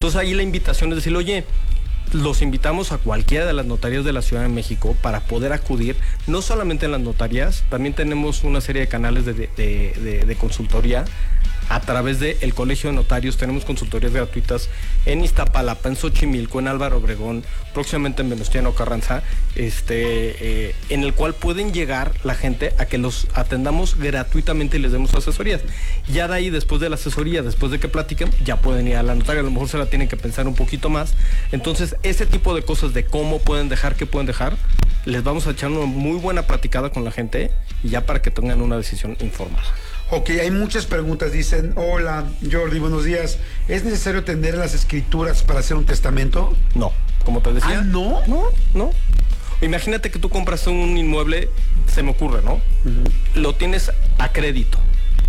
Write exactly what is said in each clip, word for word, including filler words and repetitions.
Entonces ahí la invitación es decir, oye, los invitamos a cualquiera de las notarías de la Ciudad de México para poder acudir, no solamente en las notarías, también tenemos una serie de canales de, de, de, de consultoría a través del Colegio de Notarios. Tenemos consultorías gratuitas en Iztapalapa, en Xochimilco, en Álvaro Obregón, próximamente en Venustiano Carranza, este, eh, en el cual pueden llegar la gente a que los atendamos gratuitamente y les demos asesorías. Ya de ahí, después de la asesoría, después de que platiquen, ya pueden ir a la notaria, a lo mejor se la tienen que pensar un poquito más. Entonces, ese tipo de cosas de cómo pueden dejar, qué pueden dejar, les vamos a echar una muy buena platicada con la gente y ya para que tengan una decisión informada. Ok, hay muchas preguntas. Dicen, hola Jordi, buenos días. ¿Es necesario tener las escrituras para hacer un testamento? No, como te decía. ¿Ah, no? No, no. Imagínate que tú compras un inmueble, se me ocurre, ¿no? Uh-huh. Lo tienes a crédito.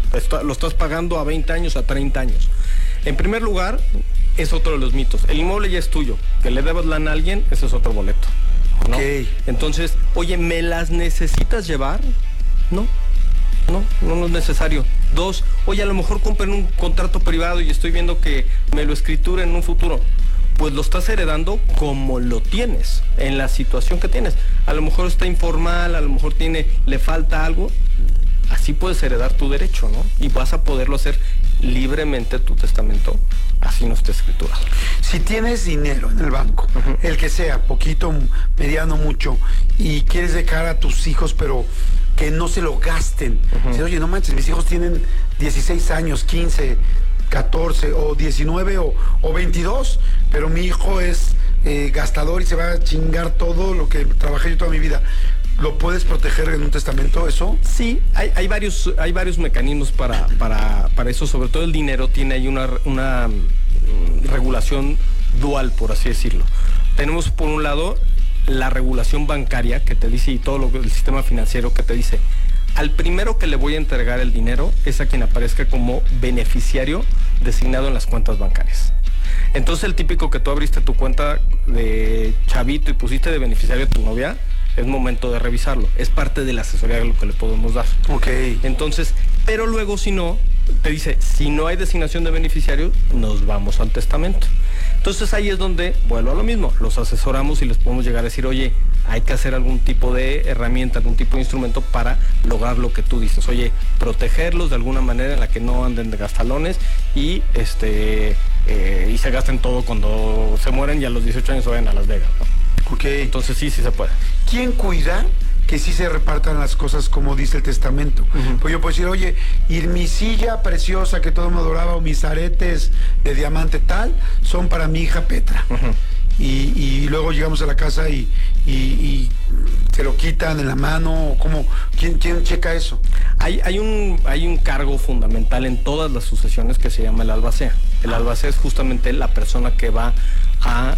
Lo estás pagando a veinte años, a treinta años. En primer lugar, es otro de los mitos. El inmueble ya es tuyo. Que le debas lana a alguien, ese es otro boleto, ¿no? Ok. Entonces, oye, ¿me las necesitas llevar? No. No, no, no es necesario. Dos, oye, a lo mejor compren un contrato privado y estoy viendo que me lo escritura en un futuro. Pues lo estás heredando como lo tienes, en la situación que tienes. A lo mejor está informal, a lo mejor tiene, le falta algo. Así puedes heredar tu derecho, ¿no? Y vas a poderlo hacer libremente tu testamento, así no esté escriturado. Si tienes dinero en el banco, uh-huh. el que sea, poquito, mediano, mucho, y quieres dejar a tus hijos, pero que no se lo gasten. Uh-huh. Dices, oye, no manches, mis hijos tienen dieciséis años, quince, catorce, o diecinueve, o, o veintidós, pero mi hijo es eh, gastador y se va a chingar todo lo que trabajé yo toda mi vida. ¿Lo puedes proteger en un testamento, eso? Sí, hay, hay, varios, hay varios mecanismos para, para, para eso. Sobre todo el dinero tiene ahí una, una um, regulación dual, por así decirlo. Tenemos por un lado la regulación bancaria que te dice, y todo lo, el sistema financiero que te dice, al primero que le voy a entregar el dinero es a quien aparezca como beneficiario designado en las cuentas bancarias. Entonces el típico que tú abriste tu cuenta de chavito y pusiste de beneficiario a tu novia, es momento de revisarlo. Es parte de la asesoría de lo que le podemos dar. Ok. Entonces, pero luego si no, te dice, si no hay designación de beneficiario, nos vamos al testamento. Entonces ahí es donde, vuelvo a lo mismo, los asesoramos y les podemos llegar a decir, oye, hay que hacer algún tipo de herramienta, algún tipo de instrumento para lograr lo que tú dices. Oye, protegerlos de alguna manera en la que no anden de gastalones y este eh, y se gasten todo cuando se mueren y a los dieciocho años se vayan a Las Vegas, ¿no? Ok. Entonces sí, sí se puede. ¿Quién cuida que sí se repartan las cosas como dice el testamento? Uh-huh. Pues yo puedo decir, oye, y mi silla preciosa que todo me adoraba, o mis aretes de diamante tal, son para mi hija Petra. Uh-huh. Y, y luego llegamos a la casa y, y, y se lo quitan en la mano, ¿cómo? ¿Quién, quién checa eso? Hay, hay, un, hay un cargo fundamental en todas las sucesiones que se llama el albacea. El albacea es justamente la persona que va a,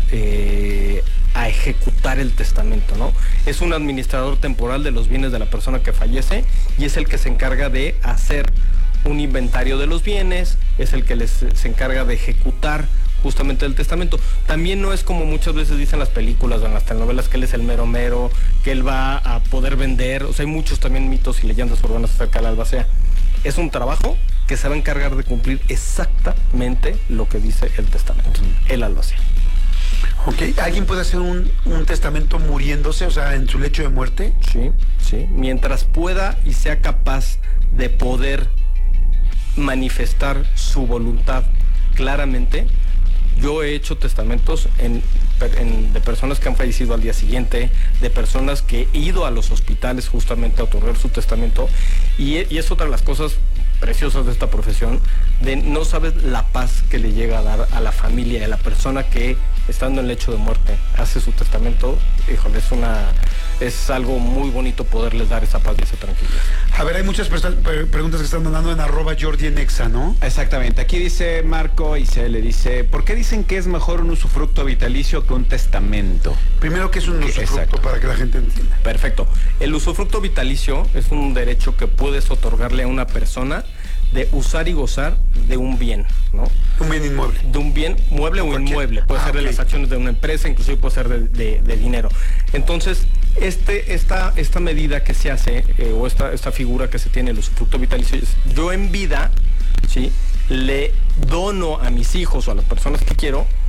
eh, a ejecutar el testamento, ¿no? Es un administrador temporal de los bienes de la persona que fallece y es el que se encarga de hacer un inventario de los bienes, es el que les, se encarga de ejecutar justamente el testamento. También no es como muchas veces dicen las películas o en las telenovelas que él es el mero mero, que él va a poder vender. O sea, hay muchos también mitos y leyendas urbanas acerca del albacea. Es un trabajo que se va a encargar de cumplir exactamente lo que dice el testamento, el albacea. Ok, ¿alguien puede hacer un, un testamento muriéndose, o sea, en su lecho de muerte? Sí, sí, mientras pueda y sea capaz de poder manifestar su voluntad claramente. Yo he hecho testamentos en, en, de personas que han fallecido al día siguiente, de personas que he ido a los hospitales justamente a otorgar su testamento, y, y es otra de las cosas preciosas de esta profesión, de no sabes la paz que le llega a dar a la familia de la persona que, estando en el lecho de muerte, hace su testamento. Híjole, es una es algo muy bonito poderles dar esa paz y esa tranquilidad. A ver, hay muchas pre preguntas que están mandando en arroba Jordi en Exa, ¿no? Exactamente. Aquí dice Marco y se le dice, ¿por qué dicen que es mejor un usufructo vitalicio que un testamento? Primero, ¿qué es un usufructo? Exacto. Para que la gente entienda? Perfecto. El usufructo vitalicio es un derecho que puedes otorgarle a una persona de usar y gozar de un bien, ¿no? Un bien inmueble. De un bien mueble o, o inmueble. Puede ah, ser okay. de las acciones de una empresa, inclusive puede ser de, de, de dinero. Entonces, este, esta, esta medida que se hace, eh, o esta, esta figura que se tiene, el usufructo vitalicio, es yo en vida, ¿sí?, le dono a mis hijos o a las personas que quiero